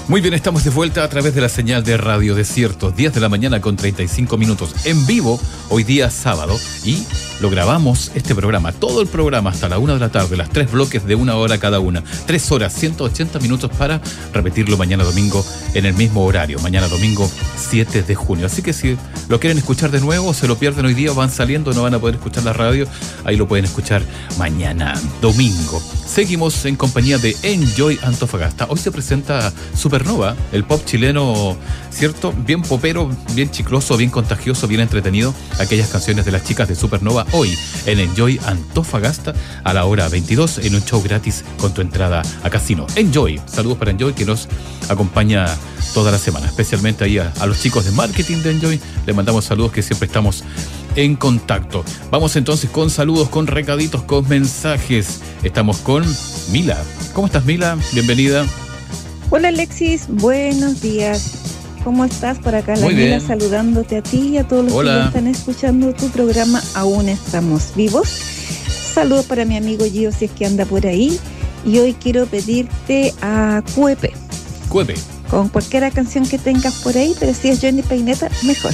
Muy bien, estamos de vuelta a través de la señal de Radio Desierto, 10 de la mañana con 35 minutos, en vivo, hoy día sábado, y lo grabamos este programa, todo el programa hasta la 1 de la tarde, las 3 bloques de 1 hora cada una, 3 horas, 180 minutos para repetirlo mañana domingo en el mismo horario, mañana domingo 7 de junio. Así que si lo quieren escuchar de nuevo, se lo pierden hoy día, van saliendo, no van a poder escuchar la radio, ahí lo pueden escuchar mañana domingo. Seguimos en compañía de Enjoy Antofagasta. Hoy se presenta Supernova, el pop chileno, ¿cierto? Bien popero, bien chicloso, bien contagioso, bien entretenido. Aquellas canciones de las chicas de Supernova hoy en Enjoy Antofagasta a la hora 22 en un show gratis con tu entrada a casino. Enjoy, saludos para Enjoy que nos acompaña toda la semana, especialmente ahí a los chicos de marketing de Enjoy. Le mandamos saludos que siempre estamos en contacto. Vamos entonces con saludos, con recaditos, con mensajes. Estamos con Mila. ¿Cómo estás, Mila? Bienvenida. Hola, Alexis. Buenos días. ¿Cómo estás? Por acá la Mila saludándote a ti y a todos los que ya están escuchando tu programa. Aún estamos vivos. Saludos para mi amigo Gio si es que anda por ahí. Y hoy quiero pedirte a Cuepe. Cuepe. Con cualquier canción que tengas por ahí, pero si es Johnny Paineta, mejor.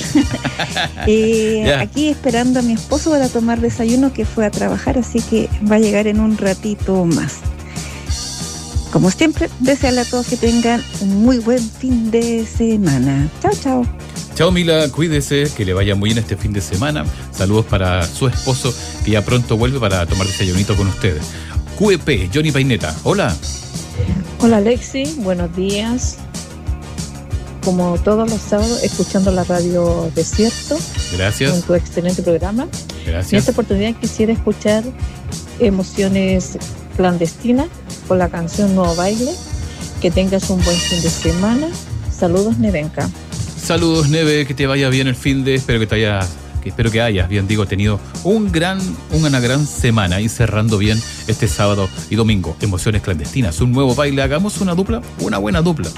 Aquí esperando a mi esposo para tomar desayuno, que fue a trabajar, así que va a llegar en un ratito más. Como siempre, desearle a todos que tengan un muy buen fin de semana. Chao, chao. Chao, Mila, cuídese, que le vaya muy bien este fin de semana. Saludos para su esposo, que ya pronto vuelve para tomar desayunito con ustedes. QEP, Johnny Paineta, hola. Hola, Alexi, buenos días. Como todos los sábados, escuchando la Radio Desierto. Gracias. Con tu excelente programa. Gracias. En esta oportunidad quisiera escuchar Emociones Clandestinas con la canción Nuevo Baile. Que tengas un buen fin de semana. Saludos, Nevenka. Saludos, Neve, que te vaya bien el fin de... Espero que hayas, bien digo, tenido una gran semana y cerrando bien este sábado y domingo. Emociones Clandestinas, un nuevo baile. Hagamos una buena dupla.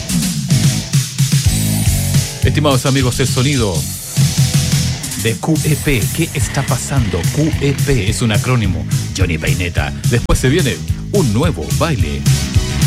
Estimados amigos, el sonido de QEP. ¿Qué está pasando? QEP es un acrónimo. Johnny Paineta. Después se viene un nuevo baile.